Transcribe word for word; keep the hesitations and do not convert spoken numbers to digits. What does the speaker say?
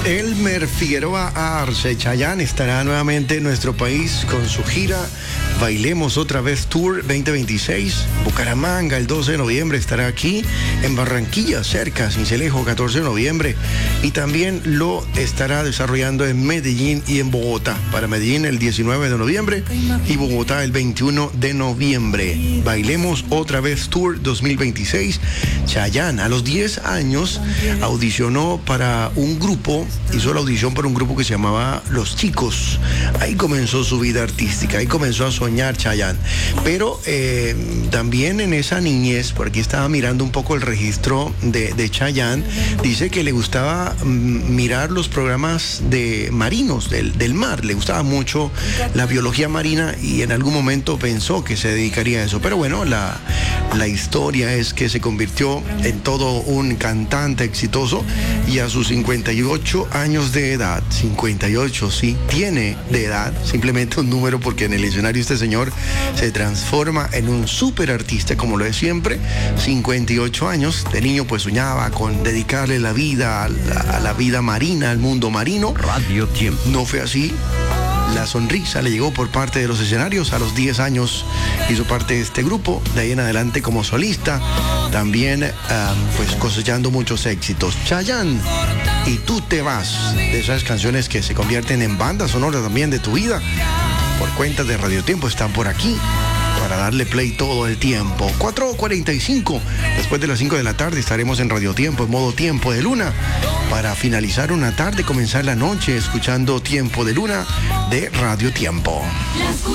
Elmer Figueroa Arce, Chayanne, estará nuevamente en nuestro país con su gira Bailemos Otra Vez Tour veinte veintiséis. Bucaramanga el doce de noviembre estará aquí. En Barranquilla, cerca, Sincelejo, catorce de noviembre. Y también lo estará desarrollando en Medellín y en Bogotá. Para Medellín el diecinueve de noviembre y Bogotá el veintiuno de noviembre. Bailemos Otra Vez Tour dos mil veintiséis. Chayanne, a los diez años, audicionó para un grupo, hizo la audición para un grupo que se llamaba Los Chicos. Ahí comenzó su vida artística, ahí comenzó a soñar Chayanne. Pero eh, también en esa niñez, por aquí estaba mirando un poco el registro de, de Chayanne, dice que le gustaba mm, mirar los programas de marinos, del, del mar, le gustaba mucho la biología marina y en algún momento pensó que se dedicaría a eso. Pero bueno, la, la historia es que se convirtió en todo un cantante exitoso y a sus cincuenta y ocho años de edad, cincuenta y ocho sí, tiene de edad, simplemente un número porque en el escenario este señor se transforma en un súper artista como lo es siempre. Cincuenta y ocho años, de niño pues soñaba con dedicarle la vida a la, a la vida marina, al mundo marino. Radio Tiempo. No fue así. La sonrisa le llegó por parte de los escenarios. A los diez años hizo parte de este grupo, de ahí en adelante como solista, también um, pues cosechando muchos éxitos. Chayanne, Y Tú Te Vas, de esas canciones que se convierten en banda sonora también de tu vida, por cuenta de Radio Tiempo, están por aquí para darle play todo el tiempo. cuatro cuarenta y cinco, después de las cinco de la tarde estaremos en Radio Tiempo, en modo Tiempo de Luna, para finalizar una tarde, comenzar la noche escuchando Tiempo de Luna de Radio Tiempo.